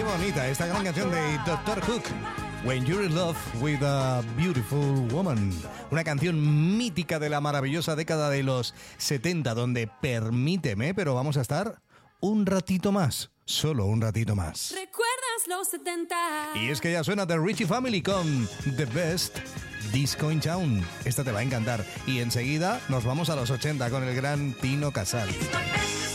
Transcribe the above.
bonita esta gran canción de Dr. Hook. When You're in Love with a Beautiful Woman. Una canción mítica de la maravillosa década de los 70, donde permíteme, pero vamos a estar un ratito más. Solo un ratito más. ¿Recuerdas los 70? Y es que ya suena The Richie Family con The Best Disco in Town. Esta te va a encantar. Y enseguida nos vamos a los 80 con el gran Tino Casal.